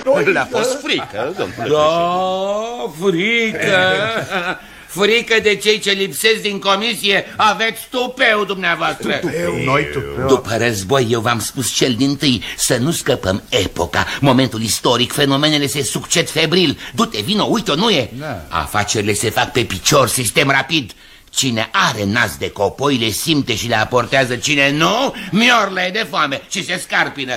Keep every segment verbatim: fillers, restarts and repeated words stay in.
noi... Le-a fost frică, domnule. Da, frică. Frică de cei ce lipsesc din comisie. Aveți tupeu dumneavoastră. Tupeu, noi tupeu. După război eu v-am spus cel dintâi să nu scăpăm epoca, momentul istoric. Fenomenele se succed febril. Du-te, vino, uite-o, nu e? Da. Afacerile se fac pe picior, sistem rapid. Cine are nas de copoi le simte și le aportează. Cine nu, miorle de foame și se scarpină.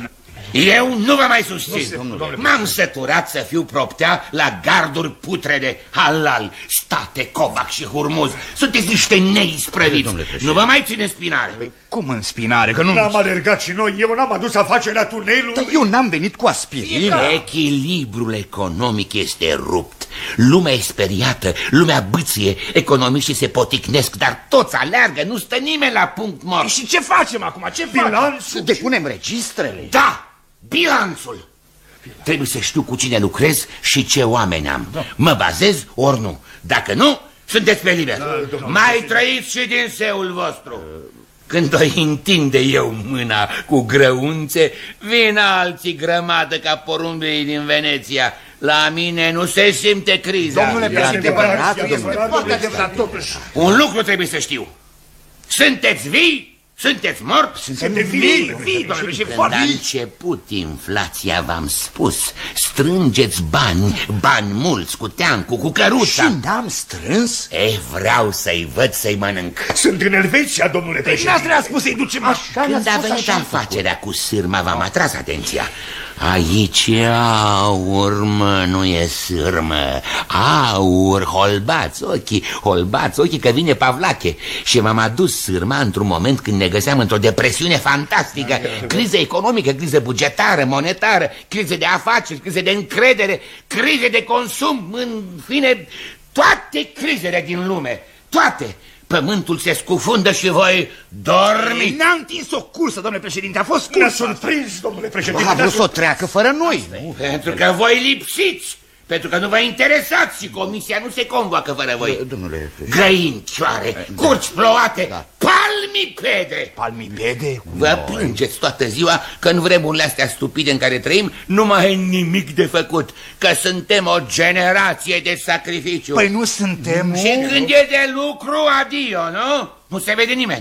Eu nu vă mai susțin. M-am săturat să fiu proptea la garduri putrede. Halal, State, Covac și Hurmuz. Sunteți niște neisprăviți. Nu vă mai ține spinare. Păi, cum în spinare? Că nu... N-am alergat și noi. Eu n-am adus afacerea tunelului. Dar eu n-am venit cu aspirină. Echilibrul economic este rupt. Lumea e speriată, lumea bâție, economiștii se poticnesc, dar toți aleargă, nu stă nimeni la punct mort. Și ce facem acum? Ce bilanțul? Depunem registrele? Da, bilanțul. Trebuie să știu cu cine lucrez și ce oameni am. Da. Mă bazez ori nu. Dacă nu, sunteți pe liber. Da, mai trăiți și din seul vostru. Când o întinde eu mâna cu grăunțe, vin alții grămadă ca porumbii din Veneția. La mine nu se simte criza. Domnule președinte, foarte adevărat totuși. Un lucru trebuie să știu. Sunteți vii? Sunteți morți? Suntem vii, vii, domnule președinte. Când a început inflația, v-am spus, strângeți bani, bani mulți, cu teancul, cu căruța. Și n-am strâns? E, vreau să-i văd să-i mănânc. Sunt în Elveția, domnule președinte. N-ați trebuit spus să-i ducem așa. Când a venit afacerea cu sârma, v-am atras atenția. Aici e aur, mă, nu e sârmă. Aur, holbați ochii, holbați ochii că vine Pavlache. Și m-am adus sârma într-un moment când ne găseam într-o depresiune fantastică. Criză economică, criză bugetară, monetară, crize de afaceri, crize de încredere, crize de consum, în fine, toate crizele din lume, toate. Pământul se scufundă și voi dormiți. N-am întins o cursă, domnule președinte, a fost cursă. Ne-a surprins, domnule președinte. A vrut să o treacă fără noi. Pentru că voi lipsiți. Pentru că nu vă interesați și comisia nu se convoacă fără voi. Domnule președinte. Găini cioare, curci plouate, da. Palmipede. Palmipede? Vă plângeți toată ziua că în vremurile astea stupide în care trăim nu mai e nimic de făcut. Că suntem o generație de sacrificiu. Păi nu suntem. Și când e de lucru, adio, nu? Nu se vede nimeni.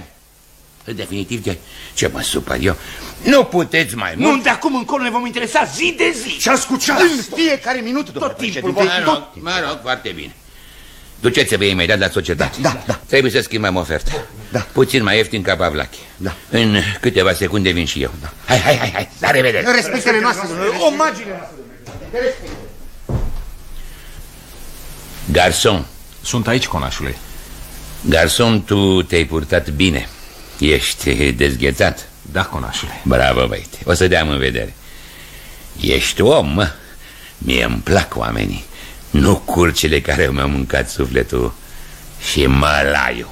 În definitiv, de ce mă supăr eu? Nu puteți mai mult. Nu, de acum încolo ne vom interesa zi de zi. Și ascultați în fiecare minut, domnule președinte. Mă rog, mă rog, foarte bine. Duceți-vă imediat la societate. Da, da, da. Trebuie să schimbăm oferta. Da. Puțin mai ieftin ca Pavlache. Da. În câteva secunde vin și eu. Da. Hai, hai, hai, hai, la revedere. Respectele noastre, omagile noastre. Garson. Sunt aici, conașule. Garson, tu te-ai purtat bine. Ești dezghețat. Da, conașule. Bravo, băiete, o să deam în vedere. Ești om, mă. Mie îmi plac oamenii. Nu curcile care mi-au mâncat sufletul și mălaiul.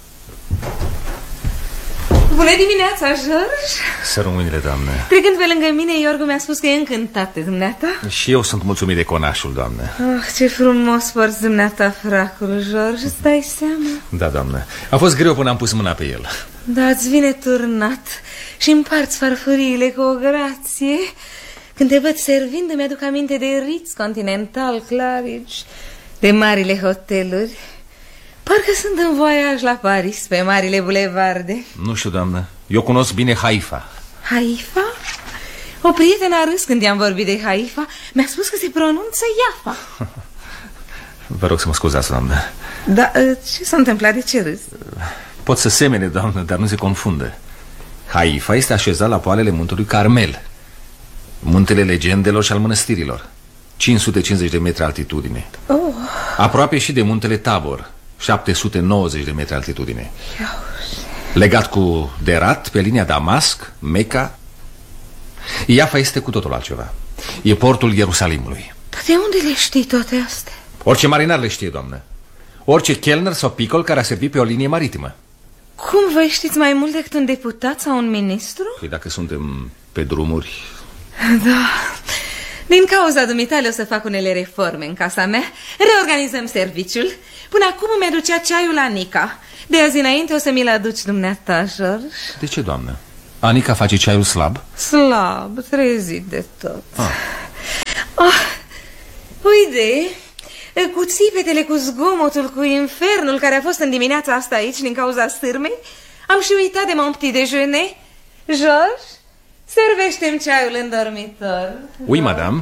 Bună dimineața, George. Să rămâinile, doamnă. Trecând pe lângă mine, Iorgu mi-a spus că e încântat de dumneata. Și eu sunt mulțumit de conașul, doamnă. Oh, ce frumos porți dumneata fracul, George, îți dai seama? Da, doamnă. A fost greu până am pus mâna pe el. Da, îți vine turnat și împarți farfuriile cu o grație. Când te văd servind, îmi aduc aminte de Ritz, Continental, Claridge, de marile hoteluri. Parcă sunt în voiaj la Paris, pe marile bulevarde. Nu știu, doamnă, eu cunosc bine Haifa. Haifa? O prietenă a râs când i-am vorbit de Haifa. Mi-a spus că se pronunță Iafa. Vă rog să mă scuzați, doamnă. Da, ce s-a întâmplat? De ce râs? Pot să semene, doamnă, dar nu se confundă. Haifa este așezat la poalele muntelui Carmel, muntele legendelor și al mănăstirilor, cinci sute cincizeci de metri altitudine. Oh. Aproape și de muntele Tabor, șapte sute nouăzeci de metri altitudine. Legat cu Derat, pe linia Damasc, Mecca. Iafa este cu totul altceva. E portul Ierusalimului. Dar de unde le știi toate astea? Orice marinar le știe, doamnă. Orice chelner sau picol care a servit pe o linie maritimă. Cum voi știți mai mult decât un deputat sau un ministru? Păi dacă suntem pe drumuri... Da... Din cauza dumitale o să fac unele reforme în casa mea. Reorganizăm serviciul. Până acum îmi aducea ceaiul Anica. De azi înainte o să mi-l aduci dumneata, George. De ce, doamnă? Anica face ceaiul slab? Slab, trezit de tot. ah. Unde? Cu țipetele, cu zgomotul, cu infernul care a fost în dimineața asta aici din cauza stârmei, am și uitat de mon petit déjeuner. Georges, servește-mi ceaiul în dormitor. Oui, madame.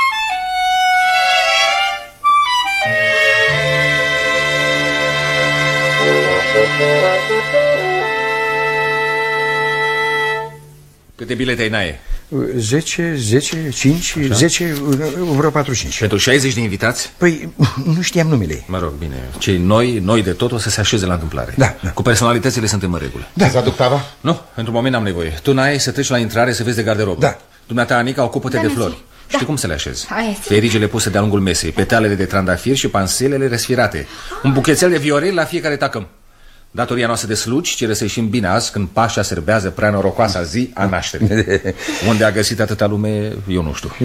Câte bilete ai, Nae? zece, zece, cinci, așa? zece, vreo patruzeci și cinci. Pentru șaizeci de invitați? Păi, nu știam numele. Mă rog, bine, cei noi, noi de tot o să se așeze la întâmplare. Da, da. Cu personalitățile suntem în regulă. Da, să aduc tava? Nu, pentru moment n-am nevoie. Tu, Nae, să treci la intrare să vezi de garderobă. Da. Dumneata, Anica, ocupă-te Da, de mersi. flori. Da. Știi cum să le așezi? Hai, Fericele puse de-a lungul mesei, petalele de trandafir și panselele resfirate. Un buchețel de viorel la fiecare tacâm. Datoria noastră de slugi cere să ieșim bine azi când Pașa serbează prea norocoasa zi a nașterii. Unde a găsit atâta lume, eu nu știu.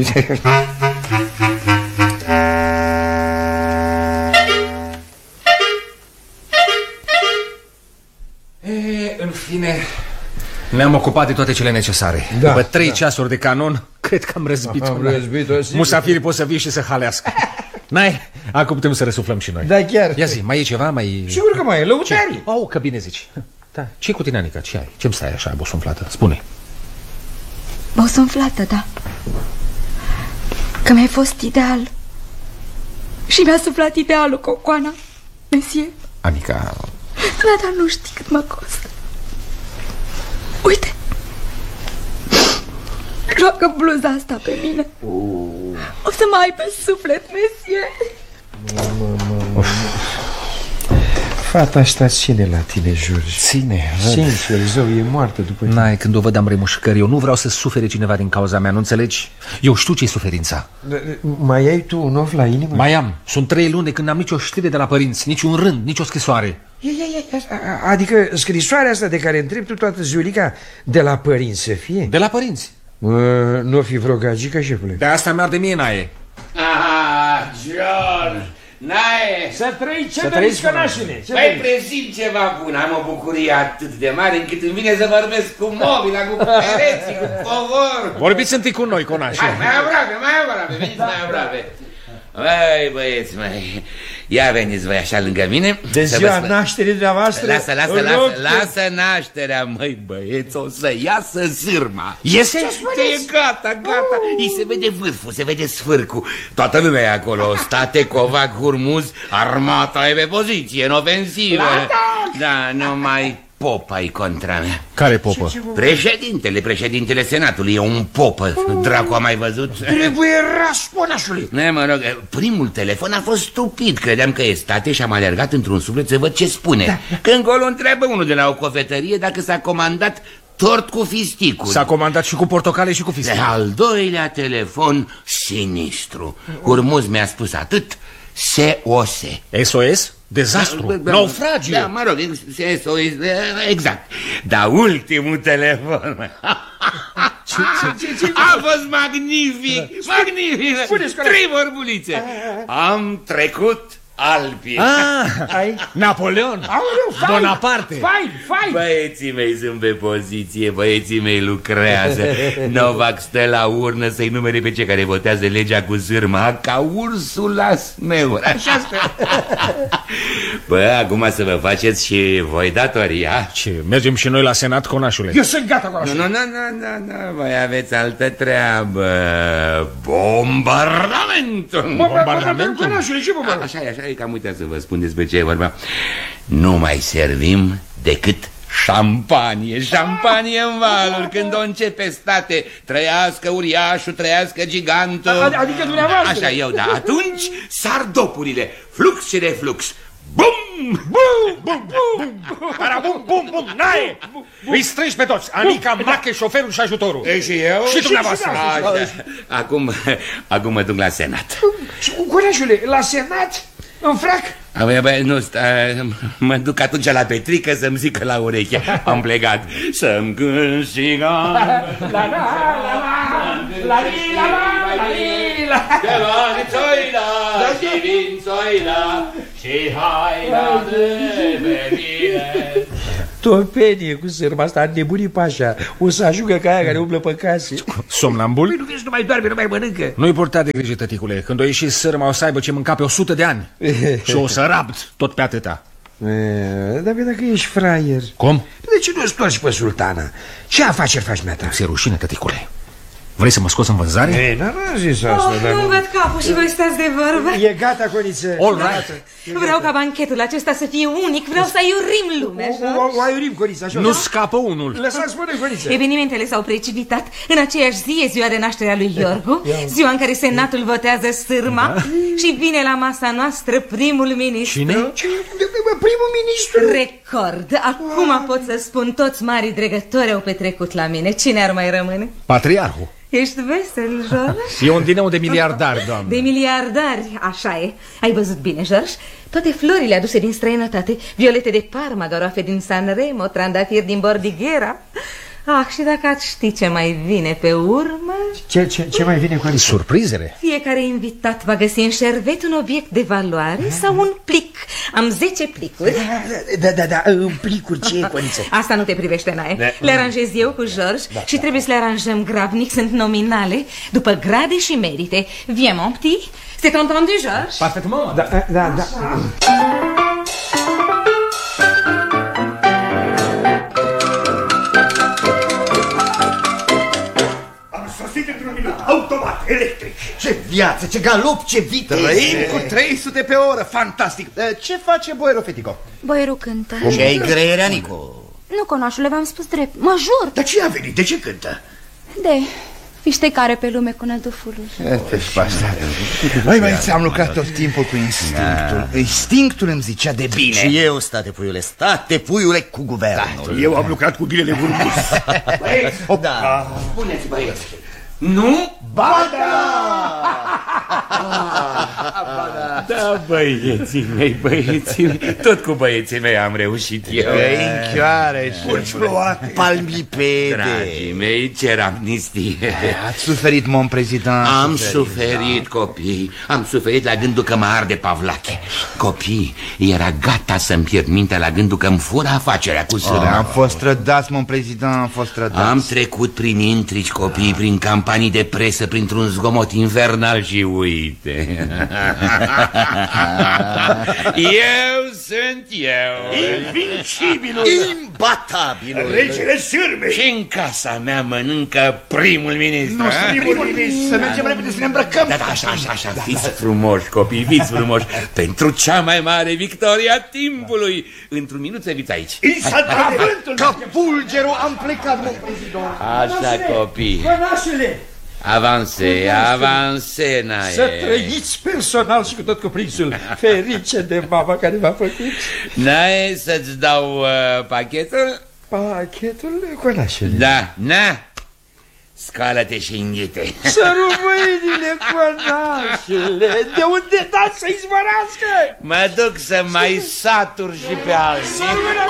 E, în fine, ne-am ocupat de toate cele necesare. Da, După trei da. ceasuri de canon, cred că am răzbit. Am răzbit-o, sigur. Musafirii pot să vii și să halească. N-ai, acum putem să răsuflăm și noi. Da, chiar. Ia zi, mai e ceva? Mai... Sigur că mai e, lăutarii. Oh, că bine zici. Da. Ce cu tine, Anica? Ce ai? Ce-mi stai așa, bosunflată? Spune. bosunflată, da. Că mi-ai fost ideal. Și mi-a suflat idealul, Cocoana, mesie. Anica... Da, dar nu știi cât mă costă. Uite, joacă bluza asta pe mine. O să mă ai pe suflet, mesie. Fata asta ține la tine, George. Ține, Sincer, zău, e moartă după tine. N-ai, când o văd am remușcări. Eu nu vreau să sufere cineva din cauza mea, nu înțelegi? Eu știu ce-i suferința. Mai ai tu un of la inimă? Mai am. Sunt trei luni de când n-am nicio știre de la părinți, nici un rând, nici o scrisoare. Ia, ia, ia. Adică scrisoarea asta de care întrebi tu toată ziulica, de la părinți să fie? De la părinți. Nu o fi vreo gagică, șefule? De asta mi-ar de mie, Nae. Ah, George, Nae! Să trăi, ce Să doriți, trăiți, cănașule? Păi prezint ceva bun, am o bucurie atât de mare încât îmi vine să vorbesc cu mobila, cu pereții, cu covor. Vorbiți întâi cu noi, conașe. Hai, mai aproape, mai aproape, veniți mai aproape. Vai, băieți, mai, ia veniți voi așa lângă mine. De să ziua vă... nașterii dumneavoastră? Lasă, lasă, lasă, lasă nașterea, măi, băieți, o să iasă sârma. Iese? E gata, gata, îi se vede vârful, se vede sfârcul. Toată lumea e acolo, state, covac, hurmuz, armata e pe poziție, în ofensivă. Da, numai popa-i contra mea. Care popă? Președintele, președintele Senatului, e un popă, dracu a mai văzut? Trebuie rasponașului. Ne, mă rog, primul telefon a fost stupid, credeam că e state și am alergat într-un suflet să văd ce spune. Da, da. Când încolo întreabă unul de la o cofetărie dacă s-a comandat tort cu fisticul. S-a comandat și cu portocale și cu fistic. Al doilea telefon, sinistru. Hurmuz mi-a spus atât, S O S. S O S? Dezastru, Da, da, naufragiu. Da, mă rog, S O S, exact. Dar ultimul telefon Ce, ce, ce, ce? a fost magnific, magnific. Trei vorbulițe. Am trecut Alpii. Ah, ai? Napoleon. Aoleu, Bonaparte. Fai, fai. Băieții mei sunt pe poziție, băieții mei lucrează. Novak stă la urnă să-i numere pe cei care votează legea cu zârma, ca ursul la smeuri. Așa stă. Bă, acum să vă faceți și voi datoria. Ce, mergem și noi la Senat, conașule? Eu sunt gata cu Nu, nu, nu, nu, nu, nu, voi aveți altă treabă. Bombardamentul. Bombardamentul? Ce bombardament? Așa e, așa e, că am uitat să vă spun despre ce e vorba. Nu mai servim decât șampanie, șampanie în valuri. Când o începe state, trăiască uriașul, trăiască gigantul. Adică dumneavoastră. Așa eu, da, atunci sar dopurile, flux și reflux. Bum! Bum, bum, bum, bum, bum, bum, Nae! Îi strângi pe toți, Anica, Mache, șoferul și ajutorul. E și eu? Și dumneavoastră. Așa. Acum, acum mă duc la Senat. Curajule, la Senat? În frac? Bă, bă, nu, sta, mă duc atunci la Petrică să-mi zică la ureche. Am plecat. Să-mi cânt și la la la la la la la și vin țoila și haina de pe mine. Topenie cu sârma asta, a nebunit Pașa. O să ajungă ca aia care umblă pe case. Somnambul? Păi nu vezi, nu mai doarme, nu mai mănâncă. Nu-i purta de grijă, tăticule. Când o ieși sârma o să aibă ce mânca pe o sută de ani. Și o să rabd tot pe atâta. E, dar dacă ești fraier. Cum? De ce nu-ți întorci pe sultana? Ce afaceri faci, mea ta? Ți-e rușine, tăticule. Vrei să mă scoți în vânzare? Ei, n-am zis asta, oh, dar... Nu-mi văd capul și voi stați de vorbă. E gata, Coniță. All right. Vreau ca banchetul acesta să fie unic. Vreau să iurim lumea, O, o aiurim, Coniță, așa. Nu scapă unul. Lăsați spune, Coniță. Evenimentele s-au precipitat. În aceeași zi e ziua de naștere a lui Iorgu, ziua în care senatul votează sârma, da. Și vine la masa noastră primul ministru. Cine? Primul ministru. Record. Acum pot să spun, toți marii dregători au petrecut la mine. Cine ar mai rămâne? Patriarhul. Ești vesel, George? E un dineu de miliardari, doamnă. De miliardari, așa e. Ai văzut bine, George? Toate florile aduse din străinătate, violete de Parma, garoafe din Sanremo, trandafiri din Bordighera. Ah, și dacă ați ști ce mai vine pe urmă... Ce, ce, ce mai vine cu ele? Surprizele. Fiecare invitat va găsi în șervet un obiect de valoare sau un plic. Am zece plicuri. Da, da, da, în plicuri, ce e, Coniță? Asta nu te privește, Nae. Le aranjez eu cu George da, și trebuie să le aranjăm grabnic, sunt nominale, după grade și merite. Viens, mon petit. C'est entendu, George? Parfaitement. Da, da, da. Automat, electric. Ce viață, ce galop, ce viteză. Trăim cu trei sute pe oră, fantastic. Ce face boierul, Fetico? Boierul cântă. Ce-i greierea, Nico? Nu, conașule, v-am spus drept, mă jur. Dar ce a venit? De ce cântă? De fiștecare pe lume cu nădufulul. Băi, băi, ți-am lucrat tot timpul cu instinctul. Da. Instinctul îmi zicea de bine. Și eu, state puiule, state puiule cu guvernul. Da, eu am lucrat cu binele Vurmus. Băieți, da. Spuneți, băieți. Nu? Ba da! Da, băieții mei, băieții mei. Tot cu băieții mei am reușit eu. Închioare și Urci plouate, palmipede. Dragii mei, cer amnistie. Ați suferit, mon prezident. Am suferit, copii. Am suferit la gândul că mă arde Pavlache. Copii, era gata să-mi pierd mintea la gândul că îmi fură afacerea cu sârma. Am fost trădați, mon prezident, am fost trădați. Am trecut prin intrici, copii, prin campanii de presă, printr-un zgomot infernal și uite. Eu sunt eu, invincibilul, imbatabilul, regele sârmei. și în casa mea mănâncă primul ministru. Nu, primul ministru. Să mergem repede să ne îmbrăcăm. Da, da, așa, așa, așa, fiți frumoși, copii, fiți frumoși. Pentru cea mai mare victorie a timpului. Într-un minut să fiți aici. Ca fulgerul am plecat, mon prezident. Așa, copii. Conașule! Avanse, avanse, Nae. Să trăiți personal și cu tot cuprinsul. Ferice de mama care v-a făcut. Nae, să-ți dau uh, pachetul? Pachetul, conașule? Da, na. Scală-te și înghite. Să rumâinile, conașule. De unde dați să izvorască? Mă duc să mai satur și pe alții.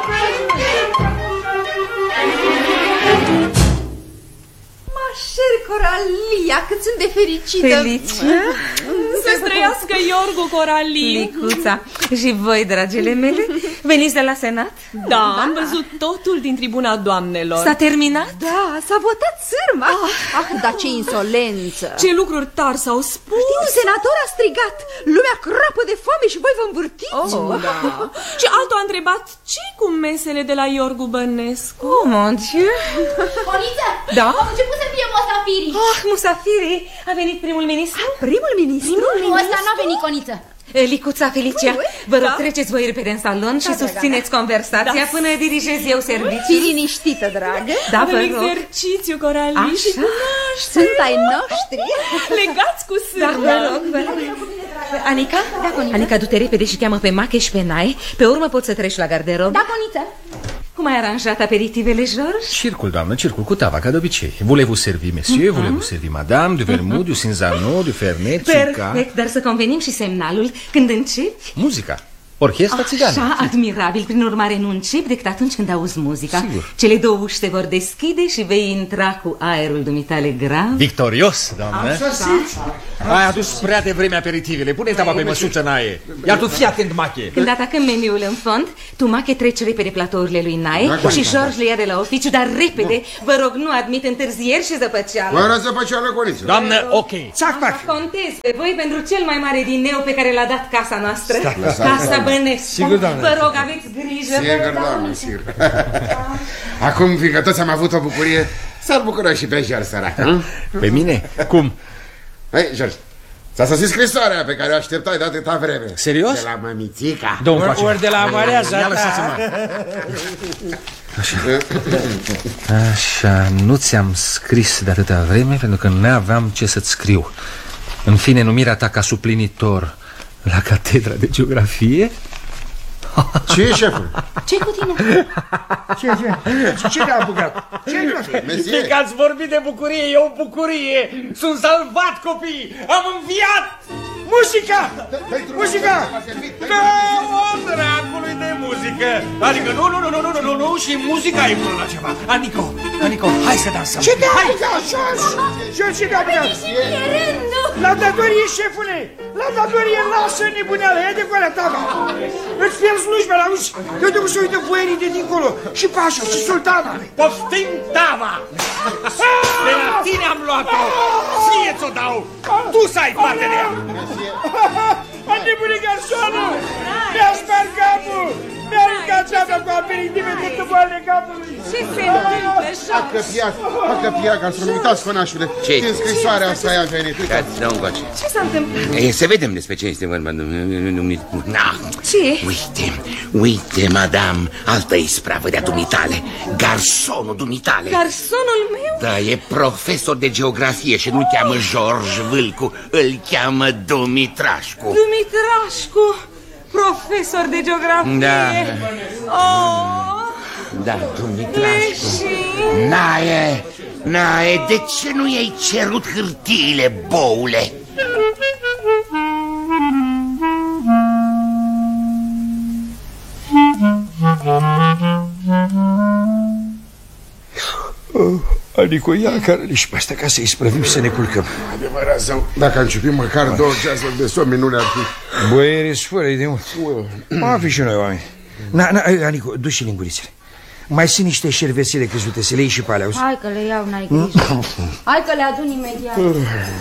Cher Coralia, cât sunt de fericită. Felicia? Să străiască Iorgu, Coralie. Licuța. Și voi, dragile mele, veniți de la Senat? Da, da, am văzut totul din tribuna doamnelor. S-a terminat? Da, s-a votat sârma. Ah, ah, dar ce insolență. Ce lucruri tari s-au spus. Un senator a strigat: lumea crapă de foame și voi vă învârtiți. Oh, da. Și altul a întrebat: ce-i cu mesele de la Iorgu Bănescu? Oh, mon Dieu. Coniță, da? au început să fie musafirii. Oh, musafirii. A venit primul ministru? Primul ministru? Nu, ăsta n-a venit, Coniță. Licuța, Felicia, ui, ui, vă rog, da? Treceți voi repede în salon da, și susțineți da, conversația da. Până dirigez eu serviciul. Fii liniștită, dragă. Da, vă rog. Exercițiu, Coralie, și cunoaște. Sunt ai noștri. Legați cu sârma. Da, vă rog, vă rog. Anica? Da, Coniță. Anica, du-te repede și cheamă pe Mache și pe Nae. Pe urmă poți să treci la garderobă. Da, Coniță. Cum ai aranjat aperitivele, George? Circul, doamnă, circul, cu tava, ca de obicei. Voulez-vous servir, monsieur, uh-huh. voulez-vous servir, madame, du vermouth, du cinzano, du fernet, perfect, dar să convenim și semnalul. Când începi? Muzica. Orchestra țigană. Așa, admirabil. Prin urmare, nu încep decât atunci când auzi muzica. Sigur. Cele două uși se vor deschide și vei intra cu aerul dumitale grav. Victorios, doamnă. Ai adus prea devreme aperitivele. Pune taba pe măsuță, Nae. Iar tu fii atent, Mache. Când atacăm meniul în fond, tu, Mache, treci repede platourile lui Nae și George le ia de la oficiu, dar repede. Vă rog, nu admit întârzieri și zăpăceală. Fără zăpăceală, Coniță. Doamnă, ok. Contez pe voi pentru cel mai mare dineu pe care l-a dat casa noastră. Casa Bănescu. Sigur, doamnă. Vă rog, aveți grijă. Sigur, doamnă, sigur. Acum, fiindcă toți am avut o bucurie, s-ar bucura și pe George, sărac. Pe mine? Cum? Hai, George, s-a sosit scrisoarea pe care o așteptai de atâta vreme. Serios? De la mămițica. Ori, ori de la Mareaza. Ia lăsați-mă. Așa. Așa, nu ți-am scris de atâta vreme pentru că n-aveam ce să-ți scriu. În fine, numirea ta ca suplinitor la catedra de geografie. Ce e, șeful? Ce-i cu tine? Ce, ce, ce te-a apucat? Ce-i Fie că ați vorbit de bucurie, e o bucurie. Sunt salvat, copii. Am înviat. Muzica! Muzica! Nu, o dracului de muzică. Adică nu, nu, nu, nu, nu, nu, nu, și muzica e bună la ceva. Anico, Anico, hai să dansăm. Ce te-a apucat, George? George, ce te-a apucat? La datorie, șefule! La datorie, lasă nebuneala, ia de coalea ta. Îți pierzi slujba, l-auzi? Uite cum se uită boierii de dincolo. Și Pașa, și Sultana. Poftim tava! De la tine am luat-o! Ție ți-o dau! Tu să ai parte de ea! A nebunit garsoanul! Mi-a spart capul! Mi-a aruncat ceapla cu aperitive de tuboale capului! Ce se întâmplă, Hacă piac, hacă piac, gastronom, uitați, conașule. Ce? Din scrisoarea asta i-a venit. Dați, dă un coace. Ce s-a întâmplat? E, să vedem despre ce este vorba. Na. Ce? Uite, uite, madame, altă ispravă de-a dumitale. Garsonul dumitale. Garsonul meu? Da, e profesor de geografie și nu-l cheamă George Vâlcu, îl cheamă Dumitrașcu. Dumitrașcu, profesor de geografie. Da. Oh, Da, Dumitrașcu. leșin. Nae, Nae, de ce nu i-ai cerut hârtiile, boule? Adică ia care și pe astea ca să-i sprăvim să ne culcăm. Adevărat, zău, dacă am ciupit măcar două ceasuri de somn, nu le-ar fi. Băi, ești fără de mult. Mă fi și noi oameni. Na, na, Anico, du-și lingurițele. Mai sunt niște șervețele căzute, să le iei și pe alea, auzi? Hai că le iau, n-ai grijă. Hai că le adun imediat.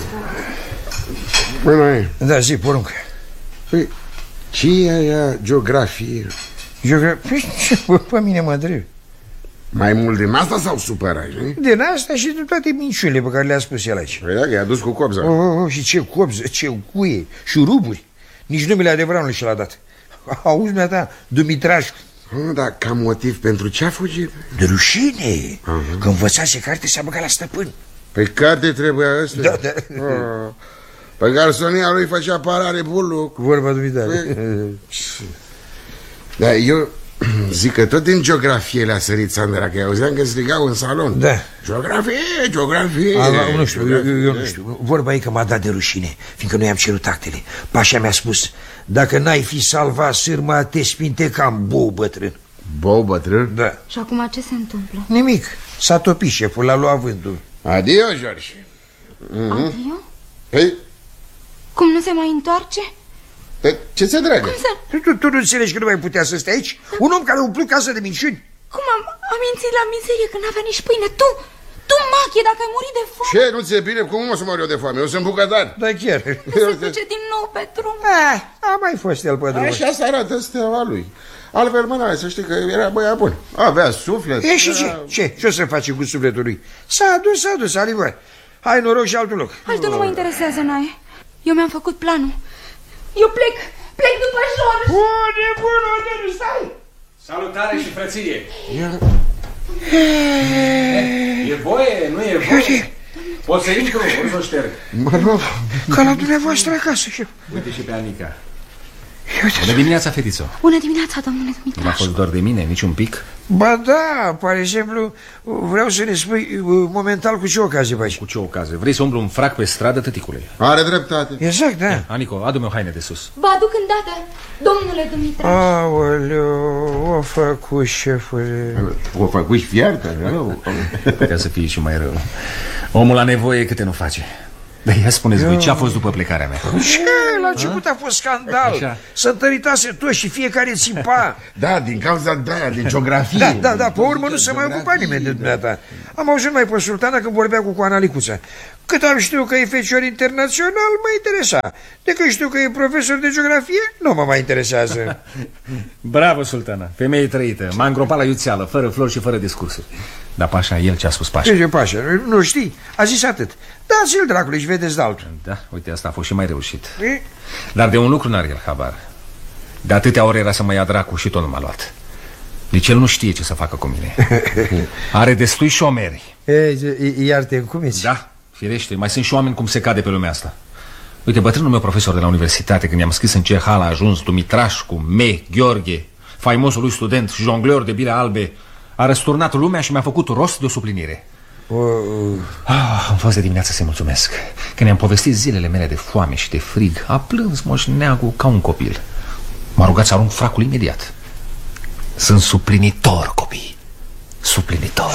Păi, noi. Da, zi, poruncă. Păi, ce e aia geografie? Geografie? Păi, pe mine mă întreb. Mai mult din asta sau supărai, nu? Din asta și din toate minciunile pe care le-a spus el aici. Păi da, că i-a dus cu copza. Oh, oh, și ce copză, ce cuie, șuruburi. Nici numele adevărat nu și l-a dat. Auzi, mea ta, Dumitrașcu. Oh, dar ca motiv pentru ce a fugit? De rușine. Uh-huh. Că învățase carte s-a băgat la stăpân. Pe carte trebuia ăsta? Da, da. Oh. Pe garsonia lui făcea parare buluc. Cu vorba dumitare. Da, eu zic că tot din geografie le-a sărit Sandra, că auzeam că strigau în salon. Da. Geografie, geografie. A, nu știu, eu, eu nu știu. Vorba e că m-a dat de rușine, fiindcă nu i-am cerut actele. Pașa mi-a spus, dacă n-ai fi salvat sârma, te spinte cam bou bătrân. Bou bătrân? Da. Și acum ce se întâmplă? Nimic. S-a topit șeful, l-a luat vântul. Adio, George. Mm-hmm. Adio? Păi? Cum nu se mai întoarce? Pe ce se dragă? Tu, tu, tu nu înțelegi că nu mai putea să stai aici? Un om care a umplut casă de minciuni? Cum am, am mințit la mizerie când n-avea nici pâine? Tu, tu, Mache, dacă ai murit de foame. Ce? Nu ți-e bine? Cum o să mor eu de foame? Eu sunt bucătar. Da, chiar. Se duce din nou pe drum. A, a mai fost el pe drum. Așa se arată steaua lui. Altfel, mă, să știi că era băiat bun. Avea suflet. E și ce? Ce? Ce o să face cu sufletul lui? S-a dus, s-a dus, Alivar. Hai noroc și altul loc. Altul nu mă interesează, Nae. Eu mi-am făcut planul. Eu plec, plec după George. O, nebun, o, nebun, stai! Salutare și frăție. E voie, nu e voie? Poți să intru, o să o șterg. Mă rog, ca la dumneavoastră acasă. Uite și pe Anica. Bună dimineața, fetițo. Bună dimineața, domnule Dumitrașcu. Nu a fost dor de mine, nici un pic? Ba da, par exemplu, vreau să ne spui momental cu ce ocazie faci. Cu ce ocazie? Vrei să umblu un frac pe stradă, tăticule? Are dreptate. Exact, da. Ia, Anico, adu-mi o haine de sus. Vă aduc îndată, domnule Dumitraș. Aoleu, o făcut, șefule. O făcut și fiartă, rău. Putea să fie și mai rău. Omul la nevoie câte nu face. Dar ia spuneți voi, ce a fost după plecarea mea? Ce? La început a fost scandal. Așa. Să întăritase toți și fiecare țipa. Da, din cauza de aia, de geografie. Da, da, da, pe urmă nu se mai ocupa nimeni de dumneata. Am auzit mai pe sultana când vorbea cu Coana Licuța. Cât am știut că e fecior internațional, mă interesa. De când știu că e profesor de geografie, nu mă mai interesează. Bravo, sultana, femeie trăită. M-a îngropat la iuțeală, fără flori și fără discursuri. Dar Pașa, el ce a spus Pașa? Ce Pașa? Nu știi? A zis atât. Dați-l dracului și vedeți de altul. Da, uite, asta a fost și mai reușit. E? Dar de un lucru n-are el habar. De atâtea ore era să mă ia dracu și tot nu m-a luat. Deci el nu știe ce să facă cu mine. Are destui șomeri. Iar te încumiți? Da, firește, mai sunt și oameni cum se cade pe lumea asta. Uite, bătrânul meu profesor de la universitate, când i-am scris în ce hal a ajuns Dumitrașcu, Me, Gheorghe, faimosul lui student, jongleur de bile albe, a răsturnat lumea și mi-a făcut rost de o suplinire. uh, uh. Ah, am fost de dimineață să-i mulțumesc. Când i-am povestit zilele mele de foame și de frig, a plâns moșneagul ca un copil. M-a rugat să arunc fracul imediat. Sunt suplinitor, copii. Suplinitor.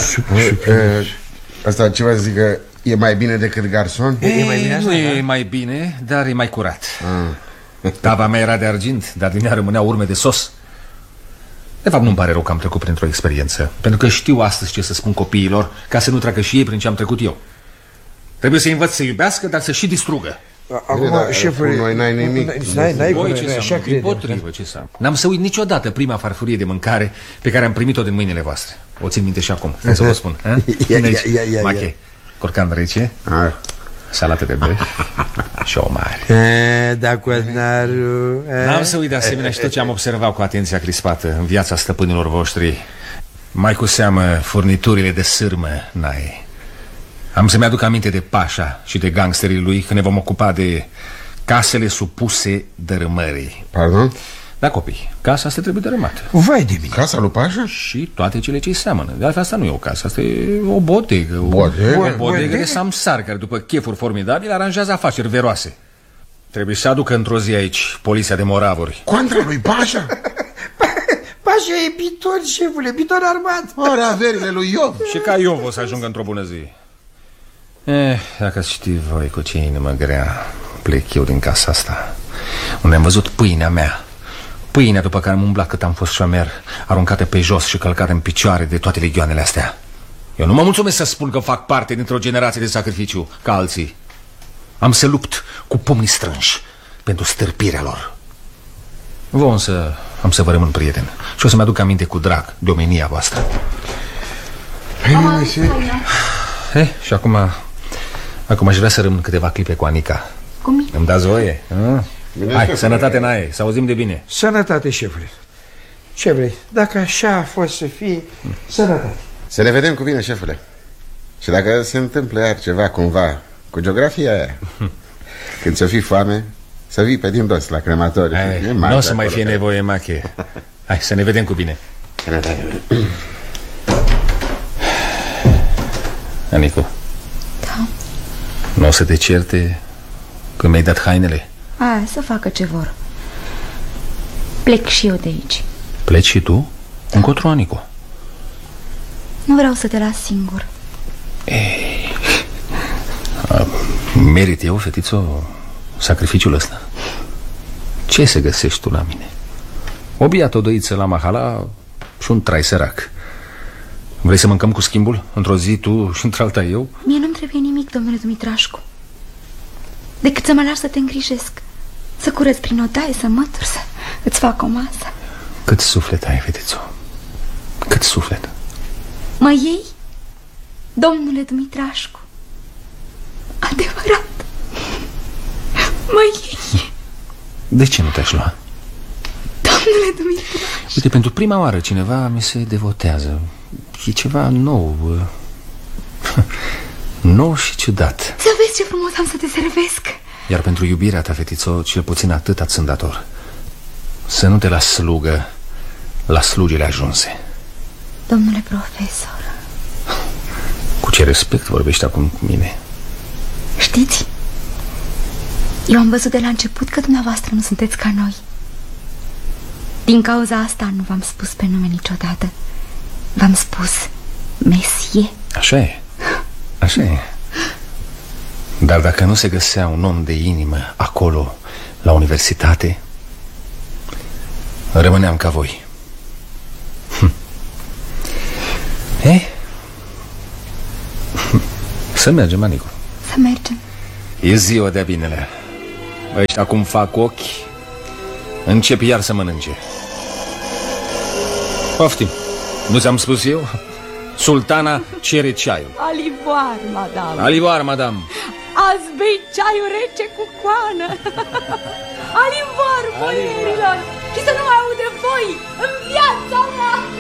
Asta ceva zic că e mai bine decât garson? E, e mai bine așa, nu e mai bine, dar e mai curat. ah. Tava mea era de argint, dar din ea rămâneau urme de sos. De fapt, nu-mi pare rău că am trecut printr-o experiență, pentru că știu astăzi ce să spun copiilor, ca să nu treacă și ei prin ce am trecut eu. Trebuie să-i învăț să iubească, dar să și distrugă. Acum, da, șefule, noi n-ai nimic. N-ai voi ce să am, împotrivă, ce să am. N-am să uit niciodată prima farfurie de mâncare pe care am primit-o din mâinile voastre. O țin minte și acum, să vă spun. Ia, ia, ia, ia, mache, corcan rece, salată de băi și o mare. Da, coznaru. N-am să uit de asemenea și tot ce am observat cu atenția crispată în viața stăpânilor voștri. Mai cu seamă furniturile de sârmă, n-ai. Am să-mi aduc aminte de Pașa și de gangsterii lui când ne vom ocupa de casele supuse dărâmării. Pardon? Da, copii, casa asta trebuie dărâmată. Vai de mine. Casa lui Pașa? Și toate cele ce-i seamănă. De altfel, asta nu e o casă, asta e o bodegă. Bodegă? O bodegă de samsar care după chefuri formidabile aranjează afaceri veroase. Trebuie să aducă într-o zi aici poliția de moravuri. Contra lui Pașa? Pașa e pitor, șefule, pitor armat. Are averile lui Iov. Și ca Iov o să ajungă într-o bună zi. Eh, dacă știi voi cu ce inimă grea plec eu din casa asta, unde am văzut pâinea mea, pâinea după care am umblat cât am fost șomer, aruncată pe jos și călcată în picioare de toate legioanele astea. Eu nu mă mulțumesc să spun că fac parte dintr-o generație de sacrificiu ca alții. Am să lupt cu pumnii strânși pentru stârpirea lor. Vă însă am să vă rămân prieten și o să-mi aduc aminte cu drag de omenia voastră. Eh, și acum Acum aș vrea să rămân câteva clipe cu Anica. Cu mine? Îmi dați voie? Bine, hai, sănătate n-ai, să auzim de bine. Sănătate, șefule. Ce vrei? Dacă așa a fost să fie, sănătate. Să ne vedem cu bine, șefule. Și dacă se întâmplă iar ceva cumva cu geografia aia, când ți-o fi foame, să vii pe din dos la crematoriu. Nu o să mai fie nevoie, Mache. Hai, să ne vedem cu bine. Sănătate. Anicu. Da? Nu o să te certe când mi-ai dat hainele? A, să facă ce vor. Plec și eu de aici. Pleci și tu? Da. Încotro, Anicu? Nu vreau să te las singur. Ei, a, merit eu, fetițo, sacrificiul ăsta? Ce să găsești tu la mine? O biată odăiță la mahala și un trai sărac. Vrei să mâncăm cu schimbul? Într-o zi tu și într-alta eu? Mie nu-mi trebuie nimic, domnule Dumitrașcu, decât să mă lași să te îngrijesc, să curăț prin odaie, să mătur, să îți fac o masă. Cât suflet ai, fetițo? Cât suflet? Mă iei, domnule Dumitrașcu? Adevărat? Mă iei? De ce nu te-aș lua? Domnule Dumitrașcu. Uite, pentru prima oară cineva mi se devotează. E ceva nou. Nou și ciudat. Să vezi ce frumos am să te servesc. Iar pentru iubirea ta, fetițo, cel puțin atât ați sunt dator. Să nu te las slugă la slugile ajunse. Domnule profesor. Cu ce respect vorbești acum cu mine? Știți, eu am văzut de la început că dumneavoastră nu sunteți ca noi. Din cauza asta nu v-am spus pe nume niciodată. V-am spus Mesie. Așa e, așa e. Dar dacă nu se găsea un om de inimă acolo, la universitate, rămâneam ca voi. hm. Eh? Să mergem, Anicu. Să mergem. E ziua de-a binelea. Ăștia acum fac ochi, încep iar să mănânce. Poftim, nu ți-am spus eu? Sultana cere ceaiul. Alivoar, madame. Alivoar, madame. Azi bei ceaiul rece cu coană. Alivoar, boierilor. Și să nu mai aud de voi în viață.